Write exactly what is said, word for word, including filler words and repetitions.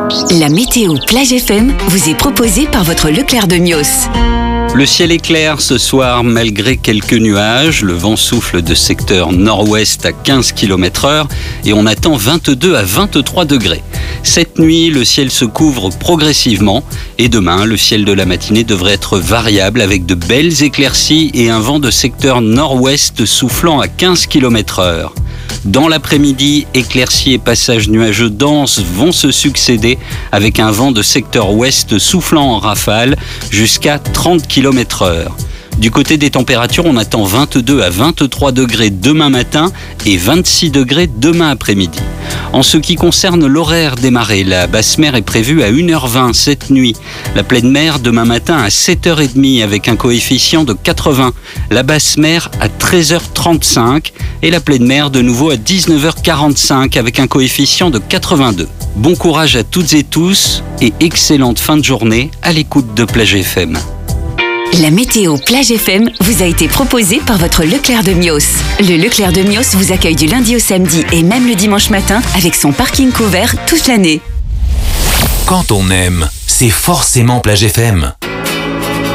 La météo Plage F M vous est proposée par votre Leclerc de Mios. Le ciel est clair ce soir malgré quelques nuages. Le vent souffle de secteur nord-ouest à quinze kilomètres heure et on attend vingt-deux à vingt-trois degrés. Cette nuit, le ciel se couvre progressivement et demain, le ciel de la matinée devrait être variable avec de belles éclaircies et un vent de secteur nord-ouest soufflant à quinze kilomètres heure. Dans l'après-midi, éclaircies et passages nuageux denses vont se succéder avec un vent de secteur ouest soufflant en rafale jusqu'à trente kilomètres heure. Du côté des températures, on attend vingt-deux à vingt-trois degrés demain matin et vingt-six degrés demain après-midi. En ce qui concerne l'horaire des marées, la basse mer est prévue à une heure vingt cette nuit. La pleine mer demain matin à sept heures trente avec un coefficient de quatre-vingts. La basse mer à treize heures trente-cinq et la pleine mer de nouveau à dix-neuf heures quarante-cinq avec un coefficient de quatre-vingt-deux. Bon courage à toutes et tous et excellente fin de journée à l'écoute de Plage F M. La météo Plage F M vous a été proposée par votre Leclerc de Mios. Le Leclerc de Mios vous accueille du lundi au samedi et même le dimanche matin avec son parking couvert toute l'année. Quand on aime, c'est forcément Plage F M.